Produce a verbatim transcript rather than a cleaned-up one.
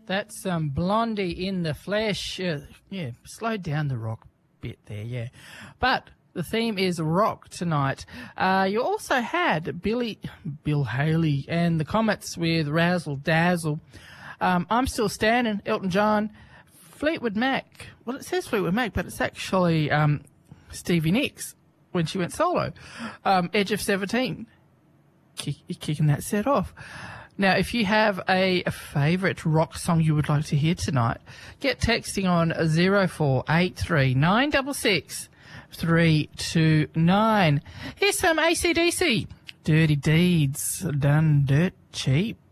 That's um, Blondie in the Flesh. Uh, yeah, slowed down the rock bit there, yeah. But the theme is rock tonight. Uh, you also had Billy, Bill Haley and the Comets with Razzle Dazzle. Um, I'm Still Standing, Elton John. Fleetwood Mac. Well, it says Fleetwood Mac, but it's actually um, Stevie Nicks when she went solo. Um, Edge of seventeen. Kick, kicking that set off. Now, if you have a, a favourite rock song you would like to hear tonight, get texting on zero four eight three nine six six three two nine. Here's some A C D C. Dirty Deeds Done Dirt Cheap.